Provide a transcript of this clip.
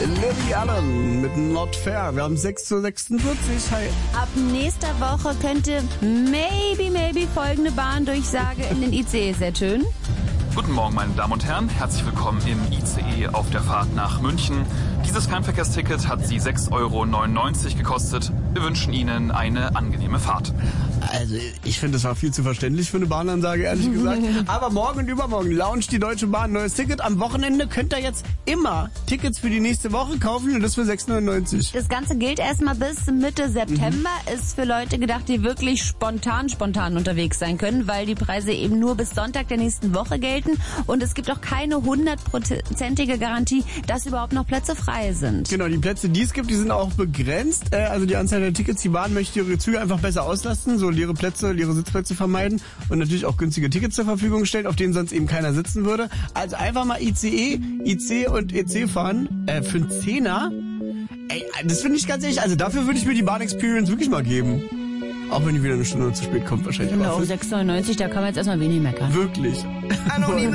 Lily Allen mit Not Fair. Wir haben 6:46 Uhr. Hi. Ab nächster Woche könnte maybe folgende Bahndurchsage in den ICE. Sehr schön. Guten Morgen, meine Damen und Herren. Herzlich willkommen im ICE auf der Fahrt nach München. Dieses Fernverkehrsticket hat Sie 6,99 Euro gekostet. Wir wünschen Ihnen eine angenehme Fahrt. Also, ich finde, das war viel zu verständlich für eine Bahnansage, ehrlich gesagt. Aber morgen und übermorgen launcht die Deutsche Bahn ein neues Ticket. Am Wochenende könnt ihr jetzt immer Tickets für die nächste Woche kaufen und das für 6,99 €. Das Ganze gilt erstmal bis Mitte September. Ist für Leute gedacht, die wirklich spontan unterwegs sein können, weil die Preise eben nur bis Sonntag der nächsten Woche gelten. Und es gibt auch keine 100%ige Garantie, dass überhaupt noch Plätze frei sind. Genau, die Plätze, die es gibt, die sind auch begrenzt. Also die Anzahl der Tickets. Die Bahn möchte ihre Züge einfach besser auslasten, so leere Sitzplätze vermeiden und natürlich auch günstige Tickets zur Verfügung stellen, auf denen sonst eben keiner sitzen würde. Also einfach mal IC und EC fahren. Für einen Zehner? Ey, das finde ich ganz ehrlich. Also dafür würde ich mir die Bahn-Experience wirklich mal geben. Auch wenn die wieder eine Stunde zu spät kommt wahrscheinlich. Genau, 6,99 €, da kann man jetzt erstmal wenig meckern. Wirklich.